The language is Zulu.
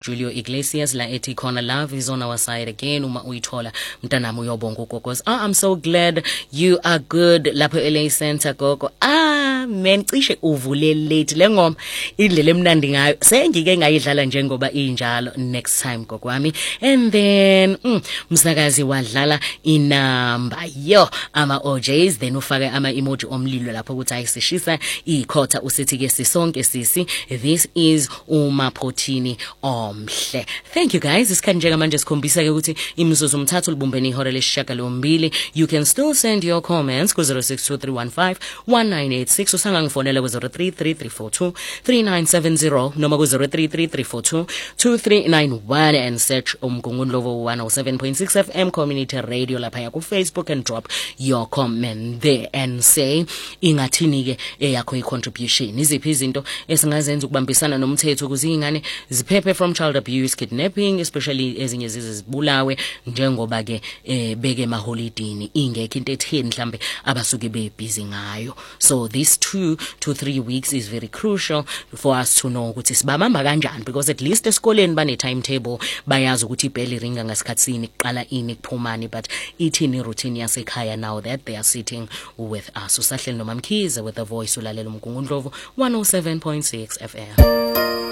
Julio Iglesias la ethi khona love is on our side again uma uyithola mntanami uyobonga ugogoza. I'm so glad you are good lapho LA Center gogo. Man cishe uvule late le ngoma indlela emnandi ngayo sengike ngayidlala njengoba injalo next time gokwami. And then msakazi wadlala inamba yo ama OJs then ufake ama emoji omlilo lapho ukuthi ayisishisa ikhotha usithi ke sisonke sisi this is uMaphotini omhle. Thank you guys. Isikhathi njenga manje sikhombisa ke ukuthi imizuzu umthathu libumbene ihora lesishiyagalombili. You can still send your comments ku 0623151986 usanga ngifonela ku 0333423970 noma ku 0333422391 and search umgungundlovu 107.6 FM community radio lapha ya ku Facebook and drop your comment there and say ingathini ke eyakho i-contribution. Iziphi izinto esingazenza ukubambisana nomthetho ukuze ingane ziphephe from child abuse, kidnapping, especially ezinye zizibulawe njengoba ke beke maholidini ingekho into etheni mhlambe abasuke bebusy ngayo. So this 2 to 3 weeks is very crucial for us to know ukuthi sibabamba kanjani, because at least esikoleni bane timetable bayazi ukuthi ibheli ringa ngasikhatsini kuqala ini kuphumani, but ithini routine yasekhaya now that they are sitting with us. Usahleli noMamkhize with the voice ulalela umgungundlovu 107.6 FM.